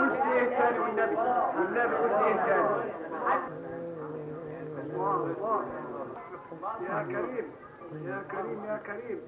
قلت ايه تاني والنبي قلت ايه تاني. الله يا كريم يا كريم يا كريم.